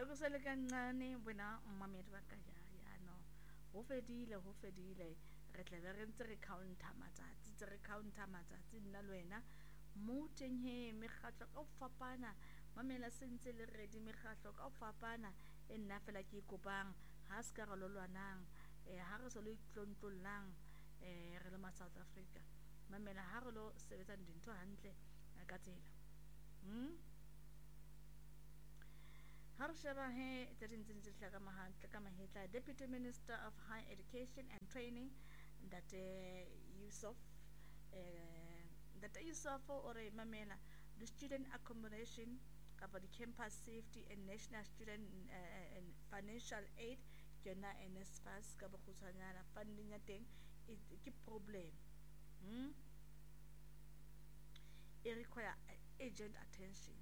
kusele kancane wena mmamedi wa ka ya no ho fedile re tla be re ntse re counter matsatsi nna le wena mo teng he mekgatlo ka fapana mamela sentse le ready mekgatlo ka fapana e nna fela ke kopang ha se ka lo lwanang ha re so le tlontlollang re le ma South Africa mamela ha re lo sebetsa dintho hantle ka tsela har sheba he tse dintse tla ka mahantle ka mahetla Deputy Minister of Higher Education and Training that Yusuf or mamela the student accommodation kapa the campus safety and national student and financial aid yona NSFAS ka bokhutsanyana funding ya teng ke problem it require urgent attention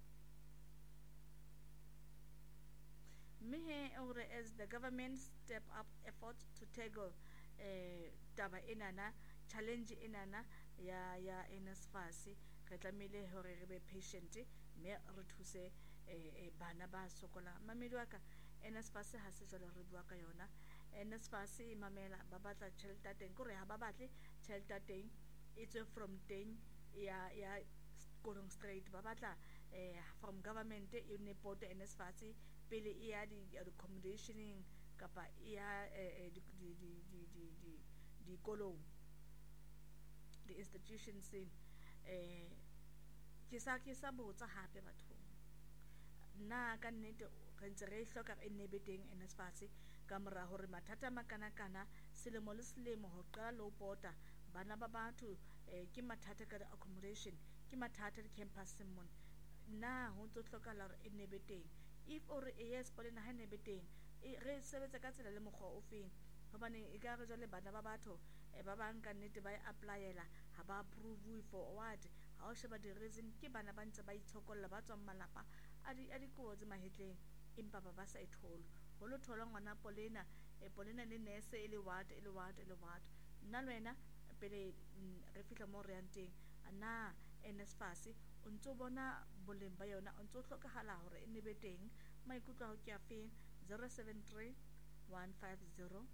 as the government step up effort to tackle taba enana challenge enana ya NSFAS re tlamehile hore re be patient me re thuse bana ba sokola mamedi wa ka NSFAS ha se jalo re bua ka yona NSFAS mamela ba batla tjhelete teng gore ha ba batle tjhelete teng it's from teng ya going straight ba batla from government e ne poto NSFAS pele ya di accommodationing kapa ya di kolong the institutions ke sa botsa hape batho na ka nnete re ntse re hloka e nne beteng NSFAS ka mora hore mathata makana selemo le selemo ho qala lo pota bana ba batho ke mathata ka accommodation ke mathata di campus mon na ho ntse hloka la hore e nne beteng if or yes polena ha ne beteng re sebetsa ka tsela le mokgwa o feng hobane e ka re jale bana ba batho ba bang ka nnete ba applyela ha ba approve for what ha o sheba di reason ke bana ba ntse ba itshokolla ba tswa malapa a di kotse mahetleng empa ba sa itholo ho lo thola ngwana polena le nese e le what nna le wena pele re fihla mo re yanteng ana NSFAS o ntse bona boleng ba yona o ntse o hlokahala hore e ne be teng maikutlo a ke a feng 073 150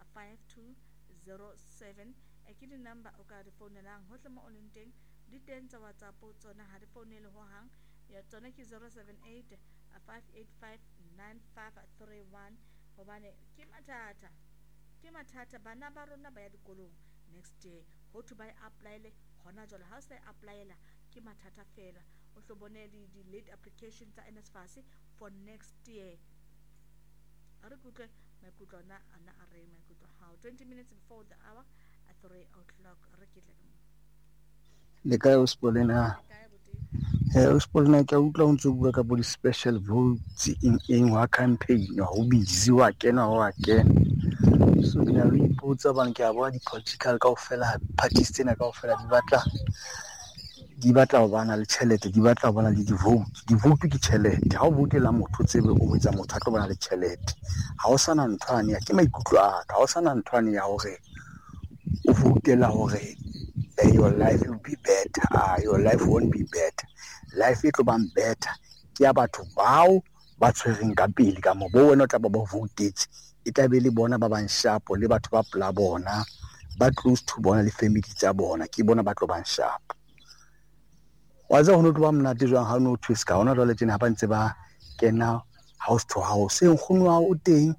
5207 ke di number o ka di phone-elang hohle mo o leng teng di teng tsa WhatsApp tsona ha di phone-ele ho hang ya tsona ke 078 585 9531 hobane ke mathata bana ba rona ba ya dikolong next year ho to ba applyele hona jwale ha se applyela ke mathata fela o hlobone di late application tsa NSFAS for next year are kutle maikutlo ana a re maikutlo how 20 minutes before the hour at 3 o'clock re ke tla le ka uspolina uspolina ke utla untse bua ka bo di special votes in wa campaign ho busy wa kena so bina re ipotsa bana ke a bua di political kaofela parties tsena kaofela di batla ho bana le tjhelete di batla ho bana le di vote ke tjhelete ha o votela motho tsebe o etsa motho a tlo bana le tjhelete ha o sana nthwane ya ke maikutlo a ka ha o sana nthwane ya hore o votela hore your life will be better your life won't be better life e tlo bang better ke ya batho bao ba tshwereng ka pele ka mo bo wena o tla ba votetse e tla be le bona ba bang sharp le batho ba pla bona ba close to bona le family tsa bona ke bona ba tlo bang sharp wa tsa hono tlo ba mnate jwang ha no twist ka hona jwale tjena ba ntse ba kena house to house nkgono wa o teng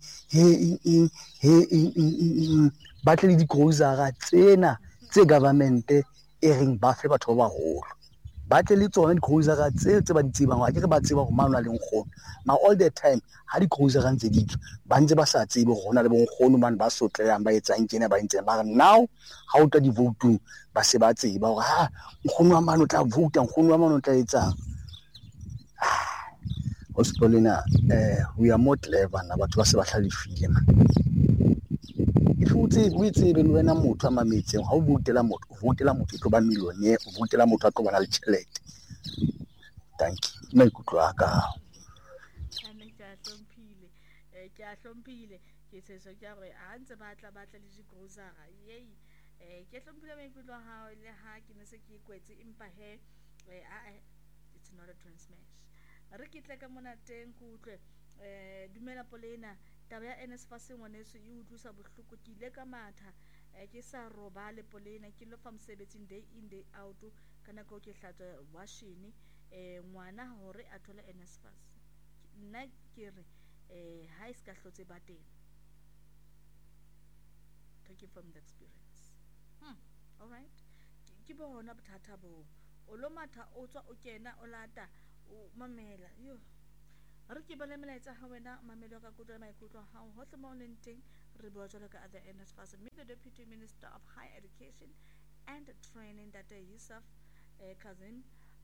ba tle le di grocery tsena tse government e reng ba fe batho ba baholo ba tle le tsona di grocery tse ba di tsebang ha ke re ba tseba hore mana le nkgono ma all the time ha di grocery ntse di tswa ba ntse ba sa tsebe hore hona le bonkgono man ba sotleyang ba etsang kena ba ntseng ba re now ha o tla di vote ba se ba tseba hore ha nkgono wa mane o tla vote nkgono wa mane o tla etsang Ospolina we are more clever na batho ba se ba hlalefile man if o tsebe le wena motho a mametseng ha o votela motho tlo ba millionaire o votela motho a tlo bana le tjhelete thank you maikutlo a ka ke a hlomphile ke tseso ke gore a ntse batla le di grocery ke hlomphile maikutlo a hao le ha ke ne se ke kwetse empa it's not a transmission re ke tla ka mona teng go utlwe dumela Polena taba ya NSFAS ngwaneso e utlwisa bohloko ke ile ka matha ke sa robale Polena ke lo fa mosebetsing day in day out kana go ke hlatswa washini ngwana hore a thola NSFAS nna ke re ha iska hlotse ba teng talking from the experience all right ke bona bothata bo o lo matha o tswa o kena o lata o mamela yo re ke bale melaetsa ha wena mamelo ka kutla maikutlo ha ho hle mo leng teng re bua jwalo ka other NSFAS me the Deputy Minister of Higher Education and Training that Yusuf Kazim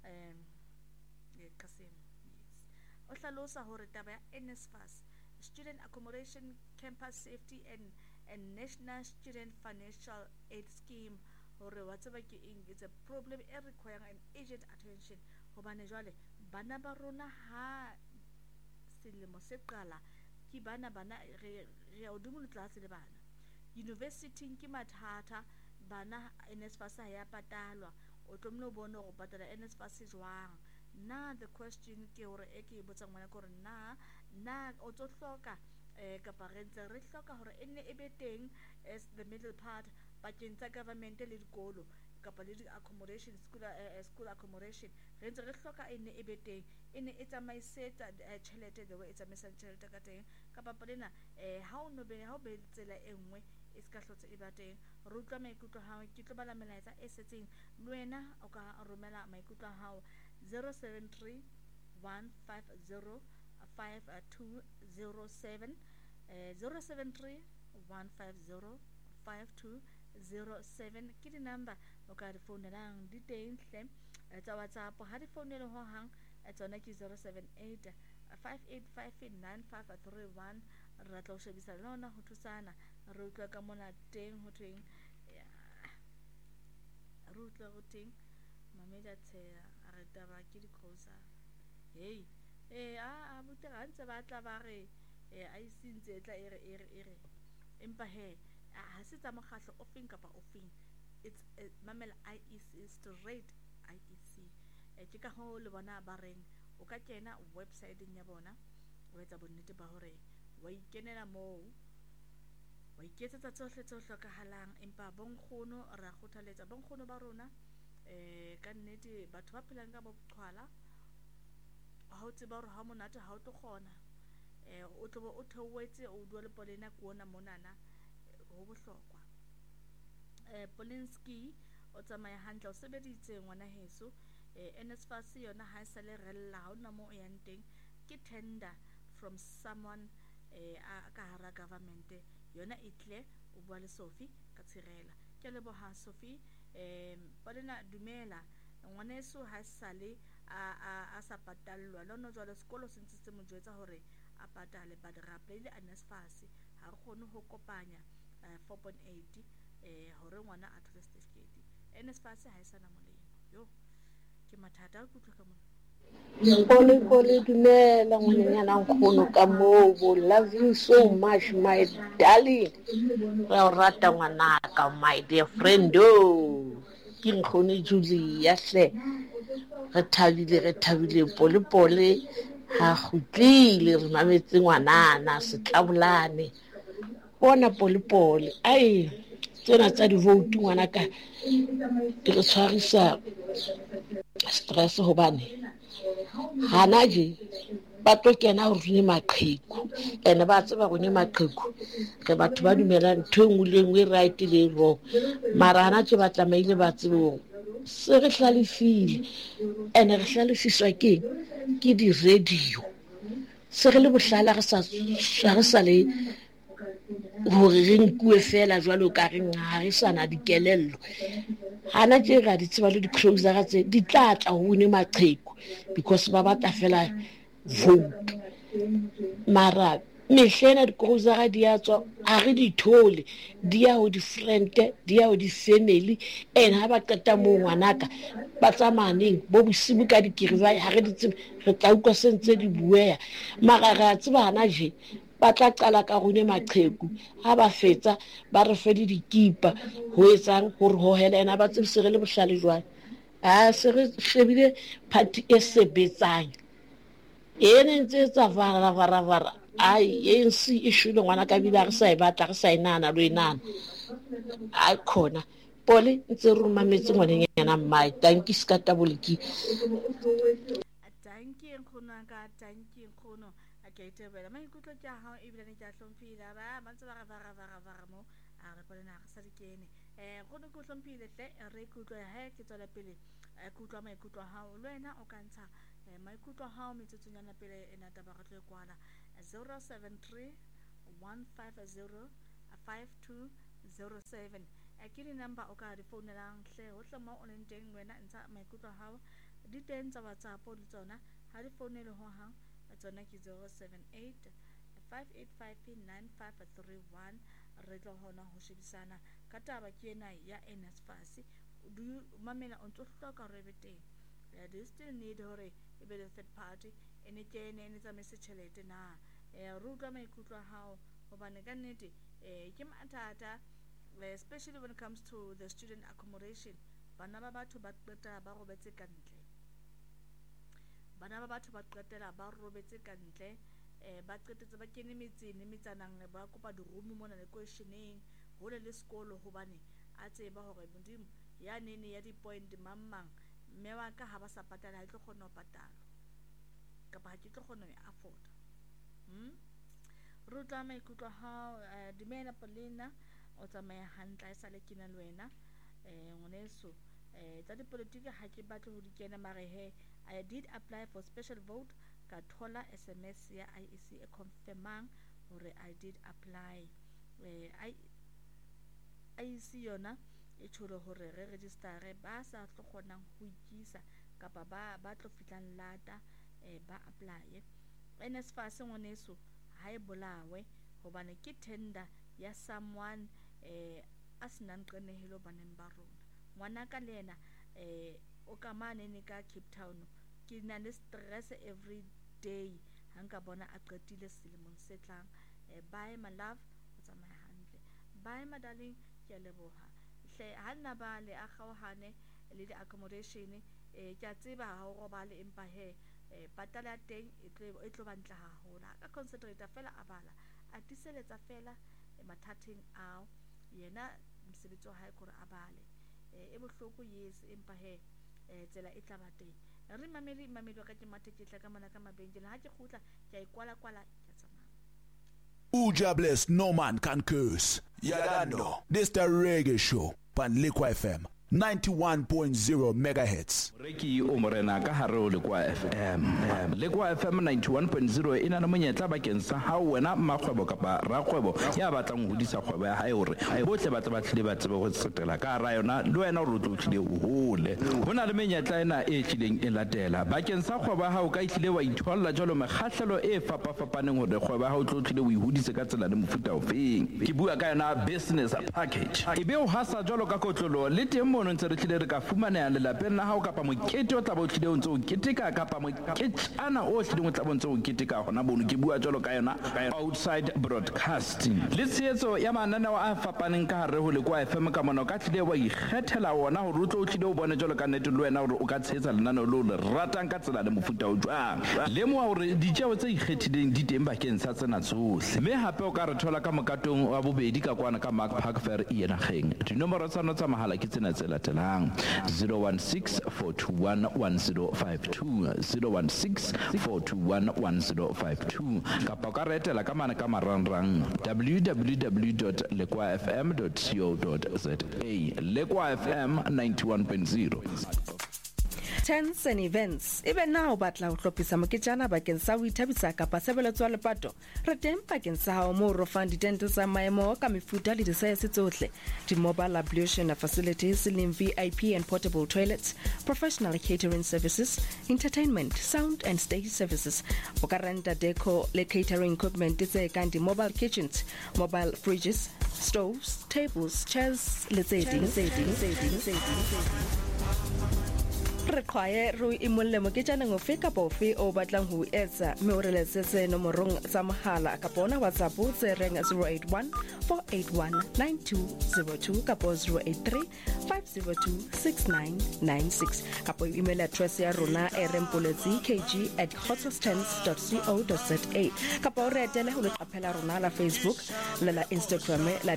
Kasim yes o hlalosa hore taba ya NSFAS Student Accommodation Campus Safety and National Student Financial Aid Scheme hore wa tseba ke eng it's a problem e requiring an urgent attention hobane jwale bana ba rona ha selemo se qala ke bana re ya hodimo tlase le bana university ke mathata bana NSFAS ya patalwa o tlomlo bona go patala NSFAS jwang na the question ke hore e ke botsa ngwana gore na o tlo hloka kapa re ntse re hloka hore ene e be teng as the middle part bakeng tsa government le dikolo kapa le accommodation school accommodation re ntse re hloka ene e be teng ene e tsamaisetsa tšhelete the way e tsamaisang tšhelete ka teng kapa Polena ha o be tsela e nngwe e ska hlotse e ba teng re utlwa maikutlo ha ke tlo bala melaetsa e setseng le wena o ka romela maikutlo ha 073 150 5207 073 150 5207 ke di number o ka di phone-elang di teng hle tsa WhatsApp ha di phone-ele ho hang tsona ke 078 58589531 re tla o shebisa lona ho thusana re utlwa ka mona teng ho thweng re utlwa go teng mamela tshela re taba ke di closer hey a botse ga ntse ba tla ba re a isintse tla ere empa he ha se tsa mokgatlo ofeng kapa ofeng it's mamela IEC straight IEC ke ka ho le bona ba reng o ka kena website ya bona o etsa bonnete ba hore wa ikenela moo wa iketsetsa tsohle tse hlokahalang empa bonkgono ra kgothaletsa bonkgono ba rona ka nnete batho ba phelang ka boqhwala ha o tseba hore ha monate ha o tlo kgona o tlo o thowetse o dua le Polena kuona monana ho bohlokwa Polinski o tsamaya hantle o sebeditse ngwana heso NSFAS yona ha sa le rella ha ona mo yang teng ke tender from someone ka hara government yona itle o bua le Sophie ka tshirela ke leboha Sophie Polena dumela ngwaneso ha sale a sa patallwa lona jwale sekolo se ntse se mo jwetsa hore a patale but ra playile NSFAS ha re kgone ho kopanya 4.8 hore ngwana a thole certificate NSFAS ha isana molemo yo ke mathata a kutlwa ka mona Pole dumela ngwananyana nkgono ka moo love you so much my darling ra rata ngwanaka my dear friend ke nkgono Julia hle re thabile pole ha khutlile re mametse ngwanana setlabolane bona pole ai tsena tsa di vote ngwanaka di re tshwarisa stress hobane hana je ba tlo kena ho rene maqheku ene ba tseba go ne maqheku re batho ba dumela ntho engwe le engwe right le wrong mara hana tse ba tlamaile ba tsebo se re hlalefile ene re hlalefiswa ke di radio se re le bohlala re sa le hore re nkue fela jwalo ka re nga re sana dikelello hana tse ga di tseba le di closer tse di tlatla ho ne maqheku because ba batla fela vote mara mehlena di closer di a tswa a re di thole di ya ho di friend di ya ho di family ha ba qeta mo ngwanaka ba tsamaneng bo bosibu ka dikiriva ha re di tsebe re tla utlwa sentse di buea mara ra tseba hana je ba tla qala ka rone maqheku ha ba fetsa ba re fe dikipa ho etsang hore ho helena ba tsebise re le bohlale jwang se re shebile party e sebetsang ene ntse tsa vara ai yensi ishulo ngwana ka bile re sa e batla re sa inana lo inana ai khona pole ntse re mametse ngwananyana mai tanki ska taboliki tanki nkgono ka tanki nkgono a ke itebela maikutlo tja hao e bile ne tja hlomphila ba mantse ba vara mo a re pole na re sa dikene go ne go hlomphile tle re kutlo ya ke tswela pele kutlo maikutlo hao le wena o ka ntsha maikutlo hao metsotsonyana pele ena taba re tlo kwala 073 150 5207 ke di number o ka di phounelang hle ho hloma o leng teng wena ntsha maikutlo hao di teng tsa WhatsApp le tsona ha di founele ho hang tsona ke 078 5859531 re tlo hona ho shebisana ka taba ke ena ya NSFAS du mamela o ntso hloka re be teng do you still need hore e be the third party ene kene ene tsa message na ruta maikutlo hao hobane ka nnete ke mathata especially when it comes to the student accommodation bana ba batho ba qeta ba robetse ka ntle bana ba batho ba qetela ba robetse ka ntle ba qetetse ba kene metseng metsanang ba kopa di room mona le questioning hole le sekolo hobane a tseba hore modimo ya nene ya di point mamang mme wa ka ha ba sa patala ha tlo kgona ho patala kapa ha ke tlo kgona ho afford ruta maikutlo hao dimela polena o tsamaya hantle a sale kena le wena ngoneso tsa dipolitiki ha ke batle ho di kena mare he I did apply for special vote ka thola SMS ya IEC e confirmang hore I did apply IEC yona e tsholo hore re register ba sa tlo kgonang ho ikisa kapa ba tlo fitlang lata ba apply NSFAS ngoneso ha e bolawe hobane ke tender ya someone a senang qenehelo baneng ba rona ngwana ka le ena o ka mane ne ka Cape Town ke na le stress every day hanga bona a qetile selemong se tlang bye my love o tsamaya hantle bye my darling ke leboha hle hanna ba le a kgaohane le di accommodation ke a tseba ha o robale empa he patala teng e tlo bantla haholo ka concentrate fela a bala a tiseletsa fela mathateng ao yena msebetsi wa hae gore a bale e bohloko yes empa he tsela e tla ba teng re mameli ka ke mathe ke tla ka mana ka mabenjela ha ke khutla ke a ikwala ke tsamaya Uja bless, no man can curse. Yadando, this the reggae show, Pan Liquid FM. 91.0 megahertz. Reki o morena ka hare o Lekwa FM. Lekwa FM 91.0 ina na monyetla bakeng sa ha wena makgwebo kapa rakgwebo ya batlang ho disa kgwebo ya hae hore botle ba tlile ba tsebe go tsetela ka ra yona le wena o tlile o hole. Hona le menyetla ena e tlileng e latela bakeng sa kgwebo ya hao ka tlile wa itholla jalo mekgahlelo e fapafapaneng hore kgwebo ya hao tlile o ihudise ka tsela le mofuta ofeng. Ke bua ka yona business package. Ebe o hasa jalo ka kotlolo le teng ntse re tlile re ka fumanea lelapeng la hao kapa mokete o tla bo tlile o ntse o keteka kapa moketana o tlile o tla bo ntse o keteka gona bono ke bua jalo ka yona outside broadcasting le tshetso ya mananeo a fapaneng ka hare ho Lekwa FM ka mona ka tlile wa ikgethela wona hore o tlo o tlile o bone jalo ka nnete le wena hore o ka tshetsa lenaneo lo le ratang ka tsela le mofuta o jwang le mo hore ditjeo tse ikgethileng di teng bakeng sa tsena tsohle mme hape o ka re thola ka mokatong wa bobedi ka kwana ka Mark Park Fair Ienageng dinomoro tsa nna tsa mahala ke tsena tse latelang 016 421 1052 016 421 1052 kapa ka retela ka mana ka marangrang www.lekwafm.co.za Lekwa FM 91.0 Tents and events even now batla ho hlophisa moketjana bakeng sa ho ithabisa kapa sebeletso le pato re teng bakeng sa ha mo ro fund ditente tsa maemo ka mefuta le di-size tsohle di-mobile ablution facilities slim VIP and portable toilets professional catering services entertainment sound and stage services o ka renta deco le catering equipment tse kang di-mobile kitchens mobile fridges stoves tables chairs le tse ding re qhwaye ro imolle moketjana ngofe ka bofe o batlang ho etsa mme o re letsetse nomorong tsa mohala ka bona WhatsApp tse reng 081 481 9202 ka 083 502 6996 ka email address ya rona rmpolezi@hotstance.co.za ka o re etele ho le qaphela rona la Facebook le la Instagram la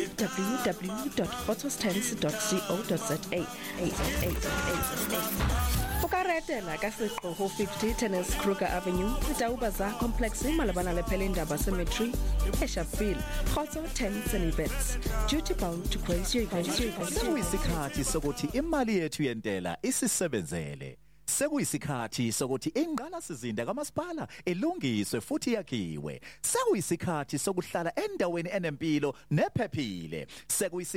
www.hotstance.co.za o ka retela ka seqo ho 50 Tennis Kruger Avenue Taubaza Complex malabana le Pelindaba Cemetery eShapville Khotso 10 Events duty bound to grace your event. Sekuyisikhathi sokuthi imali yethu yentela isisebenzele. Sekuyisikhathi sokuthi ingqala sizinda kamasipala elungiswe futhi yakhiwe. Sekuyisikhathi sokuhlala endaweni enempilo nephephile.